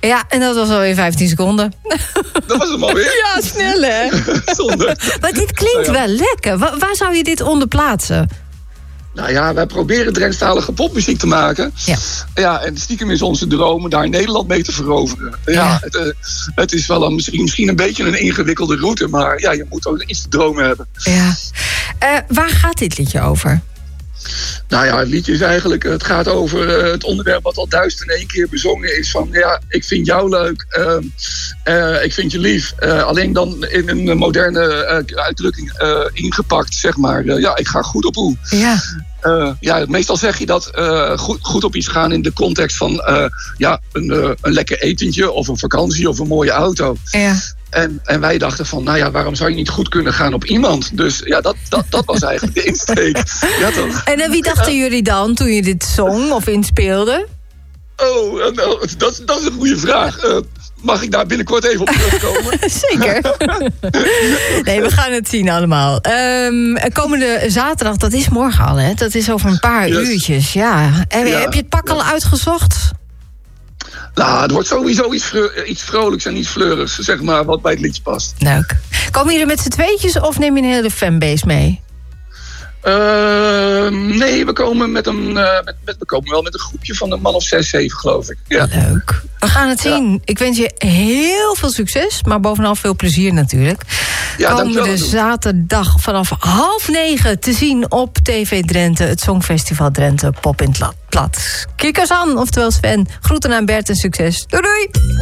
Ja, en dat was alweer 15 seconden. Dat was hem alweer. Ja, snel hè? Zonde. Maar dit klinkt wel lekker. Waar zou je dit onder plaatsen? Nou ja, wij proberen Drentstalige popmuziek te maken. Ja. Ja, en stiekem is onze droom daar Nederland mee te veroveren. Ja, het is wel misschien een beetje een ingewikkelde route, maar ja, je moet ook iets te dromen hebben. Ja. Waar gaat dit liedje over? Nou ja, het liedje is eigenlijk, het gaat over het onderwerp wat al 1001 keer bezongen is. Van ja, ik vind jou leuk, ik vind je lief. Alleen dan in een moderne uitdrukking ingepakt, zeg maar. Ja, ik ga goed op hoe. Ja. Meestal zeg je dat goed op iets gaan in de context van een lekker etentje of een vakantie of een mooie auto. Ja. En wij dachten van, nou ja, waarom zou je niet goed kunnen gaan op iemand? Dus ja, dat was eigenlijk de insteek. Ja, toch? En wie dachten jullie dan toen je dit zong of inspeelde? Oh, dat is een goede vraag. Mag ik daar binnenkort even op terugkomen? Zeker. Nee, we gaan het zien allemaal. Komende zaterdag, dat is morgen al, hè? Dat is over een paar uurtjes, ja. Heb je het pak al uitgezocht? Nou, het wordt sowieso iets vrolijks en iets fleurigs, zeg maar, wat bij het liedje past. Leuk. Komen jullie met z'n tweetjes of neem je een hele fanbase mee? Nee, we komen met een groepje van een man of 6, 7, geloof ik. Ja. Leuk. We gaan het zien. Ja. Ik wens je heel veel succes, maar bovenal veel plezier natuurlijk. Ja, komende zaterdag vanaf 8:30 te zien op TV Drenthe, het Songfestival Drenthe Pop in het Plat. Kijk eens aan, oftewel Sven. Groeten aan Bert en succes. Doei doei!